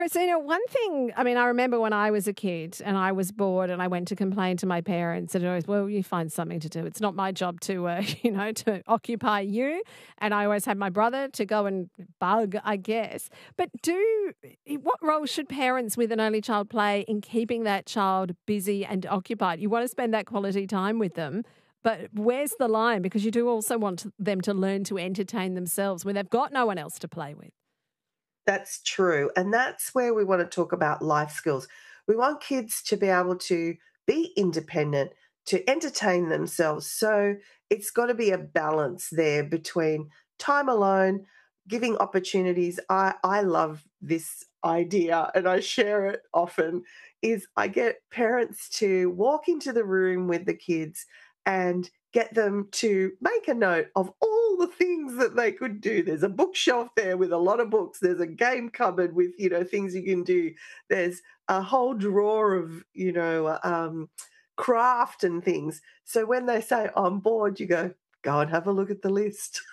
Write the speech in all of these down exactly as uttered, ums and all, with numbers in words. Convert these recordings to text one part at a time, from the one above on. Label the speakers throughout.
Speaker 1: Rosina, one thing, I mean, I remember when I was a kid and I was bored and I went to complain to my parents and always, well, you find something to do. It's not my job to, uh, you know, to occupy you. And I always had my brother to go and bug, I guess. But do, what role should parents with an only child play in keeping that child busy and occupied? You want to spend that quality time with them, but where's the line? Because you do also want to, them to learn to entertain themselves when they've got no one else to play with.
Speaker 2: That's true. And that's where we want to talk about life skills. We want kids to be able to be independent, to entertain themselves. So it's got to be a balance there between time alone, giving opportunities. I, I love this idea and I share it often is I get parents to walk into the room with the kids and get them to make a note of all the things that they could do. There's a bookshelf there with a lot of books. There's a game cupboard with, you know, things you can do. There's a whole drawer of, you know, um, craft and things. So when they say, I'm bored, you go, go and have a look at the list.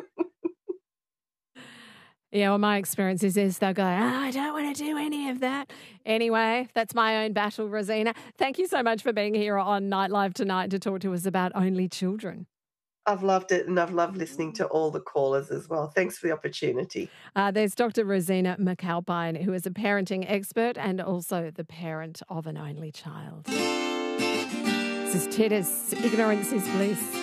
Speaker 1: Yeah, well, my experience is, is they'll go, oh, I don't want to do any of that. Anyway, that's my own battle, Rosina. Thank you so much for being here on Nightlife tonight to talk to us about only children.
Speaker 2: I've loved it and I've loved listening to all the callers as well. Thanks for the opportunity.
Speaker 1: Uh, there's Doctor Rosina McAlpine, who is a parenting expert and also the parent of an only child. This is Titus, Ignorance is Bliss.